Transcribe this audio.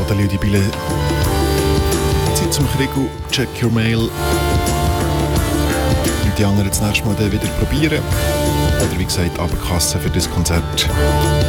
Natalie Dibile. Zeit zum Krieg, check your mail. Und die anderen das nächste Mal dann wieder probieren. Oder wie gesagt, Abendkasse für das Konzert.